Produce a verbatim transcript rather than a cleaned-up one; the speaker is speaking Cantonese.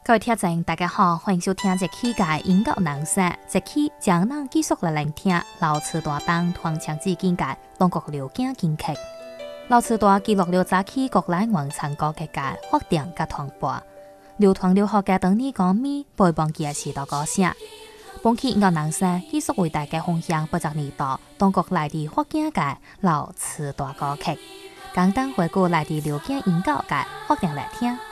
各位听众，大家好，欢迎收听这期嘅音乐人生。这期将咱继续来聆听老词大东团强志境界中国流行金曲。老词大记录了早期国内外唱歌嘅嘅发展甲传播，流传了好嘅当年歌迷不会忘记嘅时代歌声。本期音乐人生继续为大家分享八十年代中国内地发展嘅老词大歌曲，简单回顾内地流行音乐嘅发展来听。